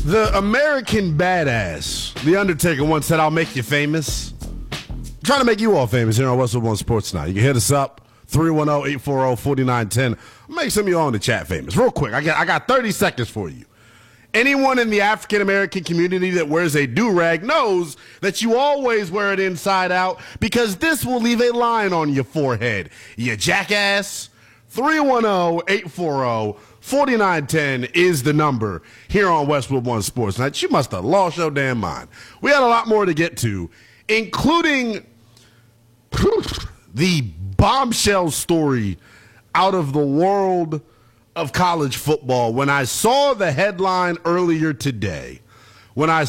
The American Badass, The Undertaker, once said, "I'll make you famous." I'm trying to make you all famous here on Westwood One Sports Night. You can hit us up, 310-840-4910. I'll make some of you all in the chat famous. Real quick, I got 30 seconds for you. Anyone in the African-American community that wears a do-rag knows that you always wear it inside out because this will leave a line on your forehead. You jackass. 310-840-4910 is the number here on Westwood One Sports Night. You must have lost your damn mind. We had a lot more to get to, including the bombshell story out of the world of college football. When I saw the headline earlier today, I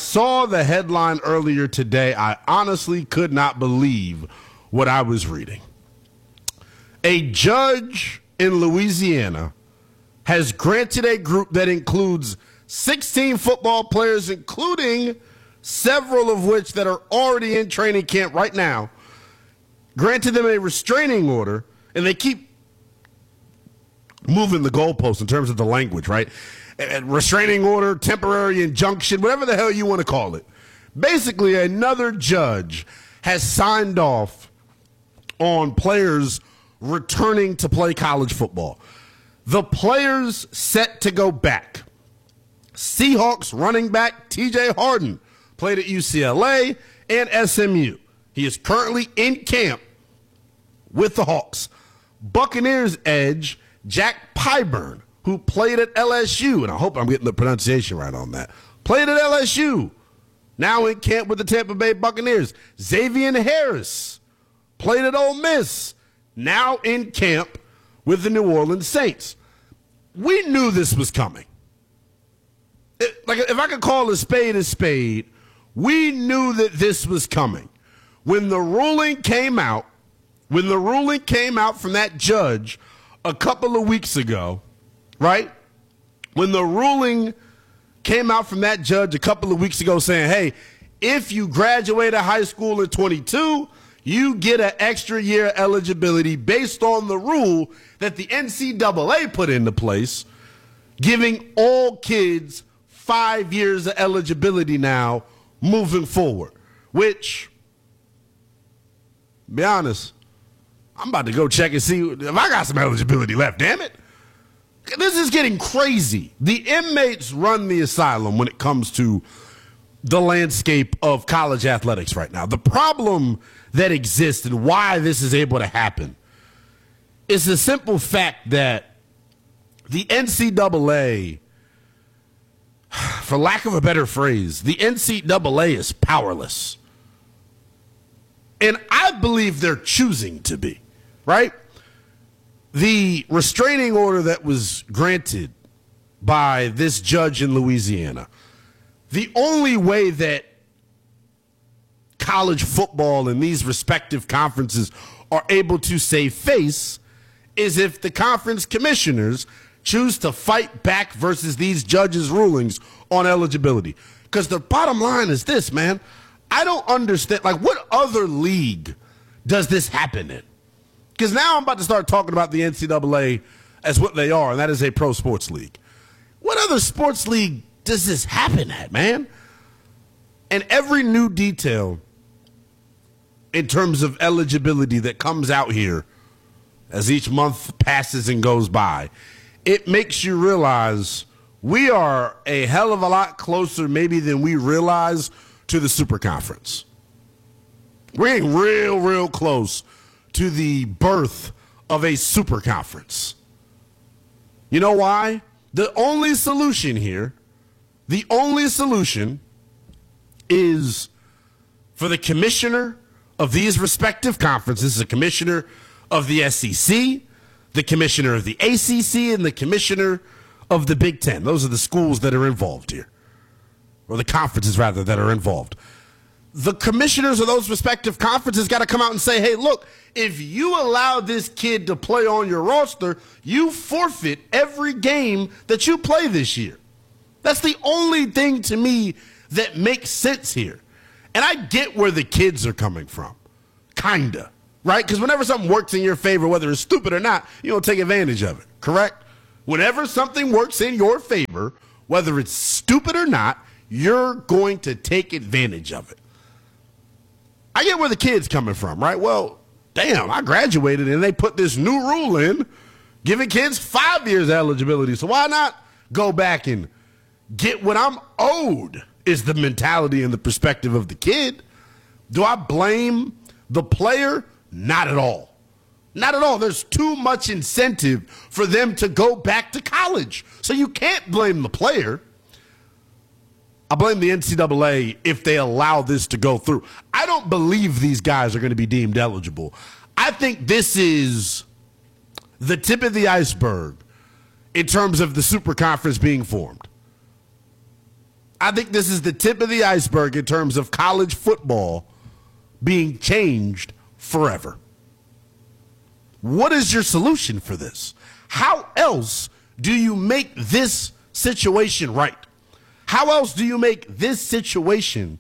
honestly could not believe what I was reading. A judge in Louisiana has granted a group that includes 16 football players, including several of which that are already in training camp right now, granted them a restraining order, and they keep moving the goalposts in terms of the language, right? Restraining order, temporary injunction, whatever the hell you want to call it. Basically, another judge has signed off on players returning to play college football. The players set to go back. Seahawks running back TJ Harden played at UCLA and SMU. He is currently in camp with the Hawks. Buccaneers edge Jack Pyburn, who played at LSU, and I hope I'm getting the pronunciation right on that, played at LSU, now in camp with the Tampa Bay Buccaneers. Xavier Harris played at Ole Miss, now in camp with the New Orleans Saints. We knew this was coming. If I could call a spade, we knew that this was coming. When the ruling came out from that judge a couple of weeks ago, right? When the ruling came out from that judge a couple of weeks ago saying, hey, if you graduated high school in 22, you get an extra year eligibility based on the rule that the NCAA put into place, giving all kids 5 years of eligibility now moving forward, which, be honest, I'm about to go check and see if I got some eligibility left, damn it. This is getting crazy. The inmates run the asylum when it comes to the landscape of college athletics right now. The problem that exists and why this is able to happen is the simple fact that the NCAA, for lack of a better phrase, the NCAA is powerless. And I believe they're choosing to be, right? The restraining order that was granted by this judge in Louisiana, the only way that college football and these respective conferences are able to save face is if the conference commissioners choose to fight back versus these judges' rulings on eligibility. Because the bottom line is this, man. I don't understand. Like, what other league does this happen in? Because now I'm about to start talking about the NCAA as what they are, and that is a pro sports league. What other sports league does this happen at, man? And every new detail in terms of eligibility that comes out here as each month passes and goes by, it makes you realize we are a hell of a lot closer maybe than we realize to the Super Conference. We're getting real, real close to the birth of a Super Conference. You know why? The only solution here, is for the commissioner of these respective conferences, the commissioner of the SEC, the commissioner of the ACC, and the commissioner of the Big Ten. Those are the schools that are involved here, or the conferences, rather, that are involved. The commissioners of those respective conferences got to come out and say, hey, look, if you allow this kid to play on your roster, you forfeit every game that you play this year. That's the only thing to me that makes sense here. And I get where the kids are coming from, kind of, right? Because whenever something works in your favor, whether it's stupid or not, you don't take advantage of it, correct? Whenever something works in your favor, whether it's stupid or not, you're going to take advantage of it. I get where the kid's coming from, right? Well, damn, I graduated and they put this new rule in giving kids 5 years eligibility. So why not go back and get what I'm owed is the mentality and the perspective of the kid. Do I blame the player? Not at all. Not at all. There's too much incentive for them to go back to college. So you can't blame the player. I blame the NCAA if they allow this to go through. I don't believe these guys are going to be deemed eligible. I think this is the tip of the iceberg in terms of the super conference being formed. I think this is the tip of the iceberg in terms of college football being changed forever. What is your solution for this? How else do you make this situation right? How else do you make this situation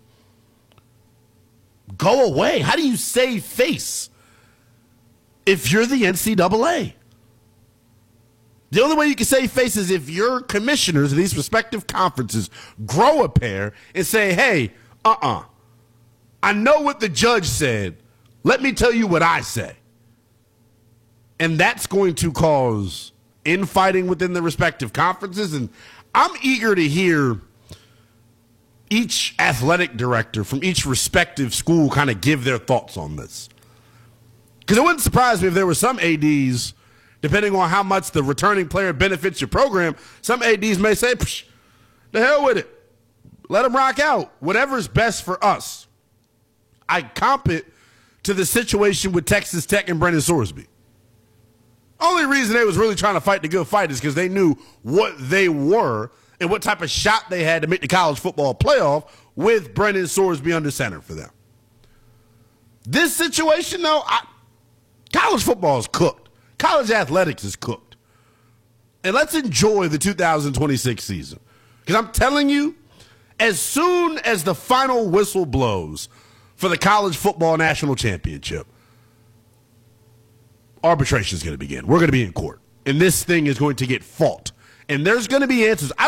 go away? How do you save face if you're the NCAA? The only way you can save face is if your commissioners of these respective conferences grow a pair and say, hey, I know what the judge said. Let me tell you what I say. And that's going to cause infighting within the respective conferences. And I'm eager to hear each athletic director from each respective school kind of give their thoughts on this. Because it wouldn't surprise me if there were some ADs, depending on how much the returning player benefits your program, some ADs may say, the hell with it. Let them rock out. Whatever's best for us. I comp it to the situation with Texas Tech and Brennan Sorsby. Only reason they was really trying to fight the good fight is because they knew what they were and what type of shot they had to make the college football playoff with Brennan Sorsby under center for them. This situation, though, college football is cooked. College athletics is cooked. And let's enjoy the 2026 season. Because I'm telling you, as soon as the final whistle blows for the college football national championship, arbitration is going to begin. We're going to be in court. And this thing is going to get fought. And there's going to be answers. I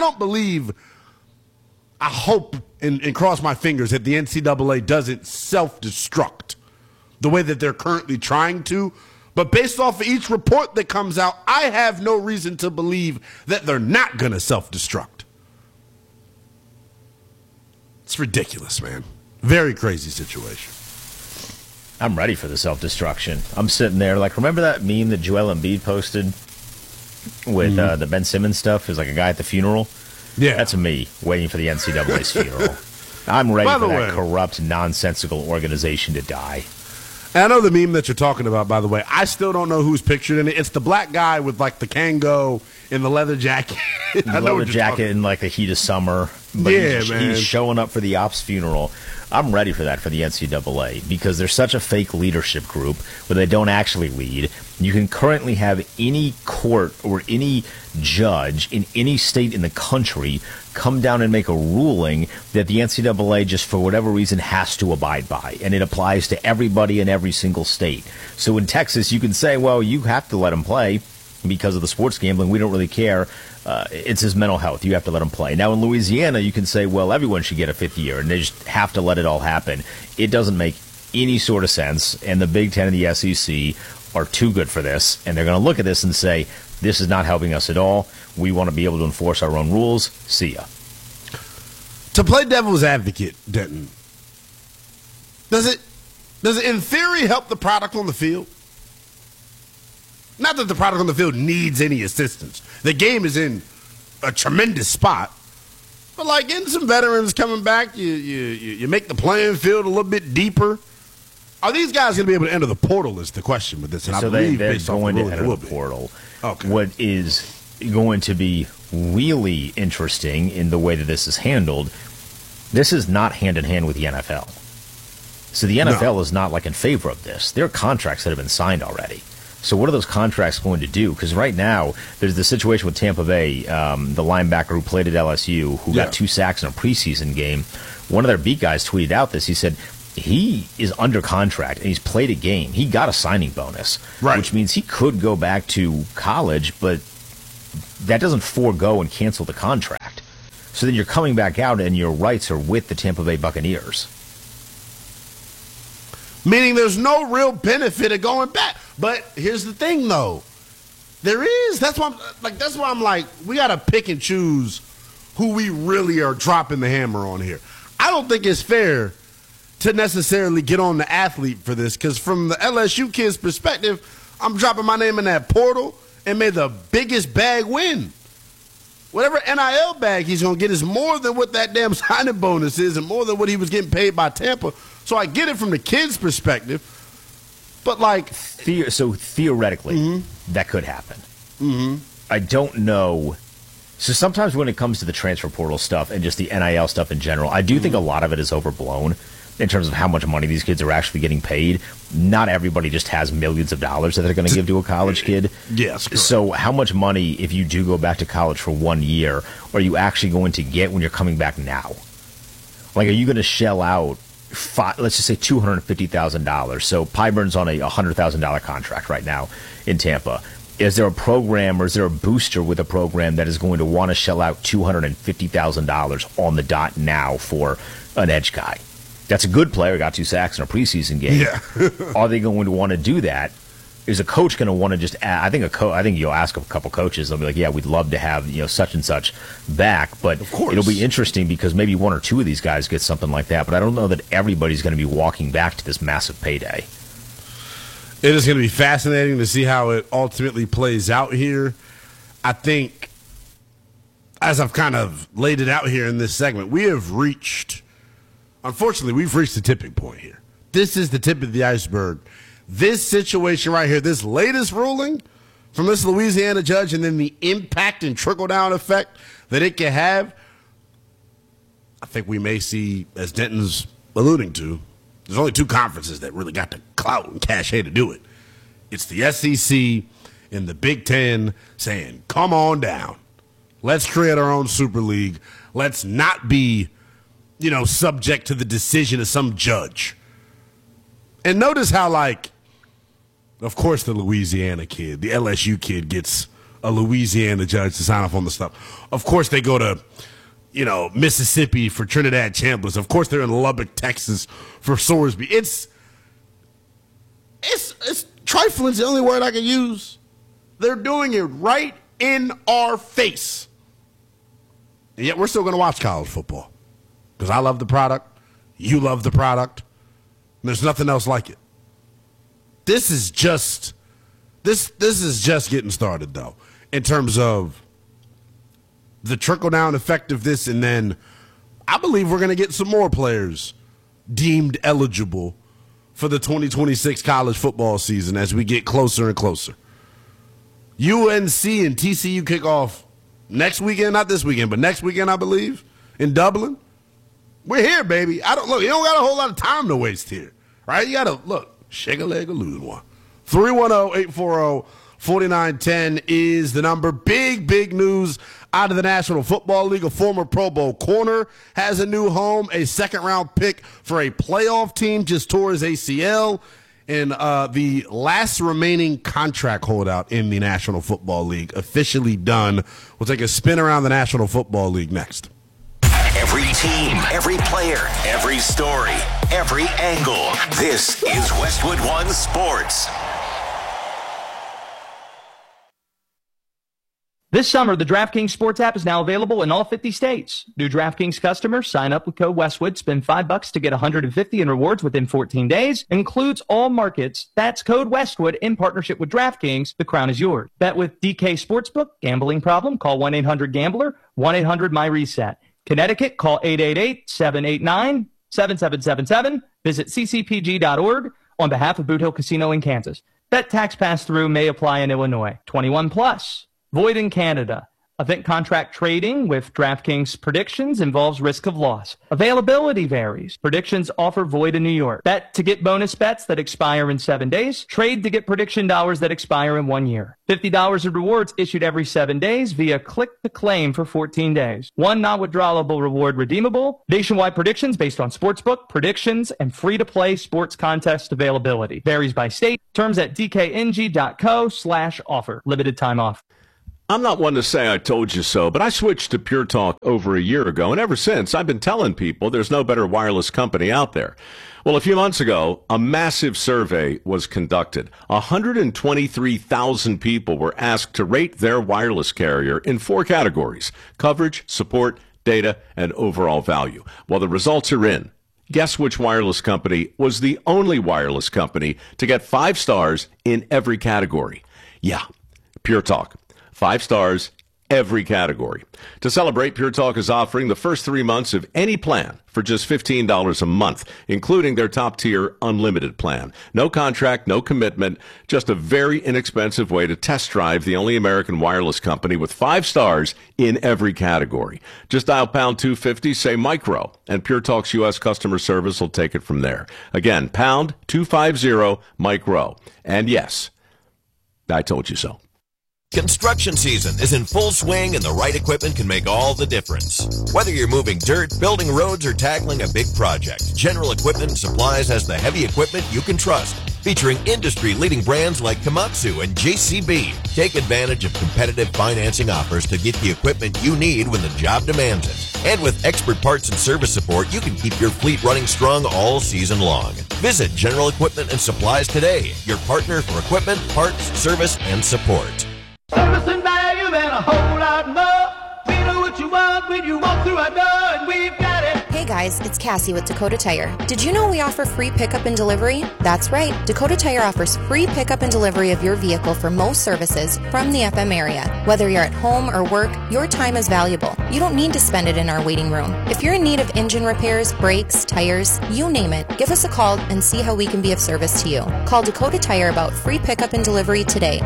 hope and cross my fingers that the NCAA doesn't self-destruct the way that they're currently trying to. But based off of each report that comes out, I have no reason to believe that they're not going to self-destruct. It's ridiculous, man. Very crazy situation. I'm ready for the self-destruction. I'm sitting there like, remember that meme that Joel Embiid posted with the Ben Simmons stuff? It was like a guy at the funeral. Yeah. That's me waiting for the NCAA's funeral. I'm ready for that corrupt, nonsensical organization to die. And I know the meme that you're talking about, by the way. I still don't know who's pictured in it. It's the black guy with, like, the Kango in the leather jacket. The leather jacket in, like, the heat of summer. But yeah, he's showing up for the ops funeral. I'm ready for that for the NCAA because they're such a fake leadership group where they don't actually lead. You can currently have any court or any judge in any state in the country come down and make a ruling that the NCAA just for whatever reason has to abide by, and it applies to everybody in every single state. So in Texas, you can say, well, you have to let them play because of the sports gambling. We don't really care. It's his mental health. You have to let him play. Now in Louisiana, you can say, well, everyone should get a fifth year, and they just have to let it all happen. It doesn't make any sort of sense, and the Big Ten and the SEC are too good for this, and they're going to look at this and say, this is not helping us at all. We want to be able to enforce our own rules. See ya. To play devil's advocate, Denton, does it in theory help the product on the field? Not that the product on the field needs any assistance. The game is in a tremendous spot. But, like, getting some veterans coming back, you make the playing field a little bit deeper. Are these guys going to be able to enter the portal is the question with this. And so I believe they're based off going the to ruling, enter the portal. Okay. What is going to be really interesting in the way that this is handled, this is not hand-in-hand with the NFL. So the NFL is not, like, in favor of this. There are contracts that have been signed already. So what are those contracts going to do? Because right now, there's the situation with Tampa Bay, the linebacker who played at LSU, who got 2 sacks in a preseason game. One of their beat guys tweeted out this. He said he is under contract, and he's played a game. He got a signing bonus, which means he could go back to college, but that doesn't forego and cancel the contract. So then you're coming back out and your rights are with the Tampa Bay Buccaneers. Meaning there's no real benefit of going back. But here's the thing, though. There is. That's why I'm like, we got to pick and choose who we really are dropping the hammer on here. I don't think it's fair to necessarily get on the athlete for this, because from the LSU kid's perspective, I'm dropping my name in that portal and may the biggest bag win. Whatever NIL bag he's going to get is more than what that damn signing bonus is and more than what he was getting paid by Tampa. So I get it from the kid's perspective. But, like... So theoretically, that could happen. I don't know. So sometimes when it comes to the transfer portal stuff and just the NIL stuff in general, I do think a lot of it is overblown in terms of how much money these kids are actually getting paid. Not everybody just has millions of dollars that they're going to give to a college kid. Yes. Correct. So how much money, if you do go back to college for 1 year, are you actually going to get when you're coming back now? Like, are you going to shell out, let's just say $250,000? So Pyburn's on a $100,000 contract right now in Tampa. Is there a program or is there a booster with a program that is going to want to shell out $250,000 on the dot now for an edge guy? That's a good player, got 2 sacks in a preseason game. Yeah. Are they going to want to do that? Is a coach going to want to just add, I think you'll ask a couple coaches, they'll be like, yeah, we'd love to have, such and such back, but it'll be interesting because maybe 1 or 2 of these guys get something like that, but I don't know that everybody's going to be walking back to this massive payday. It is going to be fascinating to see how it ultimately plays out here. I think, as I've kind of laid it out here in this segment, unfortunately, we've reached the tipping point here. This is the tip of the iceberg. This situation right here, this latest ruling from this Louisiana judge, and then the impact and trickle-down effect that it can have, I think we may see, as Denton's alluding to, there's only 2 conferences that really got the clout and cachet to do it. It's the SEC and the Big Ten saying, come on down. Let's create our own Super League. Let's not be, subject to the decision of some judge. And notice how, of course the Louisiana kid, the LSU kid gets a Louisiana judge to sign off on the stuff. Of course they go to Mississippi for Trinidad Chambliss. Of course they're in Lubbock, Texas for Sorsby. It's trifling's the only word I can use. They're doing it right in our face. And yet we're still going to watch college football because I love the product. You love the product. And there's nothing else like it. This is just getting started, though, in terms of the trickle-down effect of this, and then I believe we're going to get some more players deemed eligible for the 2026 college football season as we get closer and closer. UNC and TCU kick off next weekend, not this weekend, but next weekend, I believe, in Dublin. We're here, baby. You don't got a whole lot of time to waste here, right? You got to, shake a leg or lose one. 310-840-4910 is the number. Big news out of the National Football League. A former Pro Bowl corner has a new home. A second-round pick for a playoff team just tore his ACL. And the last remaining contract holdout in the National Football League officially done. We'll take a spin around the National Football League next. Every team, every player, every story, every angle. This is Westwood One Sports. This summer, the DraftKings Sports app is now available in all 50 states. New DraftKings customers sign up with code Westwood, spend $5 to get $150 in rewards within 14 days. Includes all markets. That's code Westwood in partnership with DraftKings. The crown is yours. Bet with DK Sportsbook. Gambling problem? Call 1-800-GAMBLER, 1-800-MY-RESET. Connecticut, call 888-789-7777. Visit ccpg.org on behalf of Boot Hill Casino in Kansas. Bet tax pass-through may apply in Illinois. 21 plus. Void in Canada. Event contract trading with DraftKings predictions involves risk of loss. Availability varies. Predictions offer void in New York. Bet to get bonus bets that expire in 7 days. Trade to get prediction dollars that expire in 1 year. $50 in rewards issued every 7 days via click to claim for 14 days. One non-withdrawable reward redeemable. Nationwide predictions based on sportsbook, predictions, and free-to-play sports contest availability. Varies by state. Terms at dkng.co/offer. Limited time offer. I'm not one to say I told you so, but I switched to Pure Talk over a year ago, and ever since, I've been telling people there's no better wireless company out there. Well, a few months ago, a massive survey was conducted. 123,000 people were asked to rate their wireless carrier in 4 categories: coverage, support, data, and overall value. Well, the results are in. Guess which wireless company was the only wireless company to get 5 stars in every category? Yeah, Pure Talk. 5 stars, every category. To celebrate, Pure Talk is offering the first 3 months of any plan for just $15 a month, including their top-tier unlimited plan. No contract, no commitment, just a very inexpensive way to test drive the only American wireless company with 5 stars in every category. Just dial pound 250, say micro, and Pure Talk's U.S. customer service will take it from there. Again, pound 250 micro. And yes, I told you so. Construction season is in full swing, and the right equipment can make all the difference. Whether you're moving dirt, building roads, or tackling a big project, General Equipment and Supplies has the heavy equipment you can trust. Featuring industry-leading brands like Komatsu and JCB. Take advantage of competitive financing offers to get the equipment you need when the job demands it. And with expert parts and service support, you can keep your fleet running strong all season long. Visit General Equipment and Supplies today, your partner for equipment, parts, service, and support. Service and value and a whole lot more. We know what you want when you walk through our door, and we've got it. Hey guys, it's Cassie with Dakota Tire. Did you know we offer free pickup and delivery? That's right. Dakota Tire offers free pickup and delivery of your vehicle for most services from the FM area. Whether you're at home or work, your time is valuable. You don't need to spend it in our waiting room. If you're in need of engine repairs, brakes, tires, you name it, give us a call and see how we can be of service to you. Call Dakota Tire about free pickup and delivery today.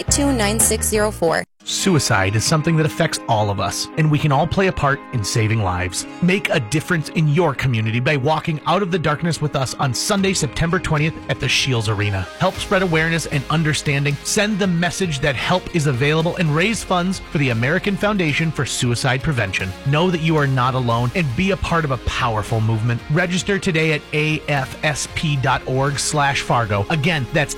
282-9604. Suicide is something that affects all of us, and we can all play a part in saving lives. Make a difference in your community by walking out of the darkness with us on Sunday, September 20th at the Shields Arena. Help spread awareness and understanding, send the message that help is available, and raise funds for the American Foundation for Suicide Prevention. Know that you are not alone and be a part of a powerful movement. Register today at afsp.org/Fargo. Again, that's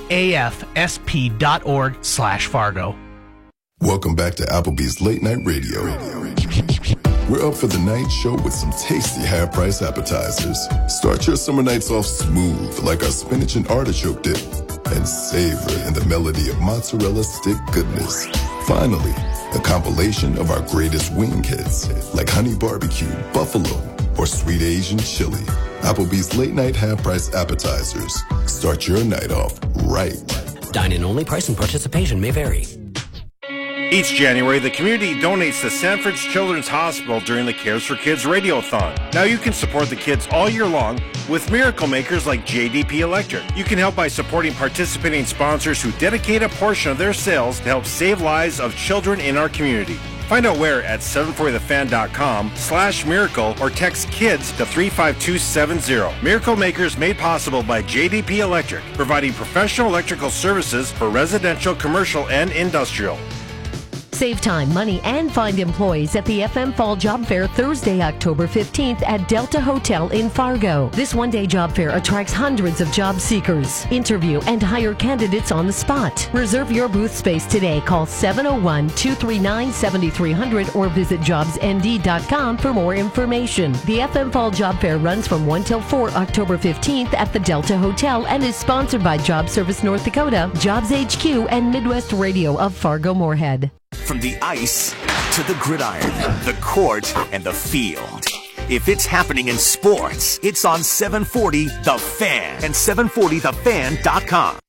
afsp.org/Fargo. Welcome back to Applebee's Late Night Radio. We're up for the night show with some tasty half-price appetizers. Start your summer nights off smooth like our spinach and artichoke dip, and savor in the melody of mozzarella stick goodness. Finally, a compilation of our greatest wing hits like honey barbecue, buffalo, or sweet Asian chili. Applebee's Late Night half-price appetizers. Start your night off right. Dine-in only. Price and participation may vary. Each January, the community donates to Sanford's Children's Hospital during the Cares for Kids Radiothon. Now you can support the kids all year long with miracle makers like JDP Electric. You can help by supporting participating sponsors who dedicate a portion of their sales to help save lives of children in our community. Find out where at 740thefan.com/miracle or text KIDS to 35270. Miracle Makers made possible by JDP Electric, providing professional electrical services for residential, commercial, and industrial. Save time, money, and find employees at the FM Fall Job Fair Thursday, October 15th at Delta Hotel in Fargo. This one-day job fair attracts hundreds of job seekers. Interview and hire candidates on the spot. Reserve your booth space today. Call 701-239-7300 or visit jobsnd.com for more information. The FM Fall Job Fair runs from 1 till 4 October 15th at the Delta Hotel and is sponsored by Job Service North Dakota, Jobs HQ, and Midwest Radio of Fargo-Moorhead. From the ice to the gridiron, the court, and the field. If it's happening in sports, it's on 740 The Fan and 740thefan.com.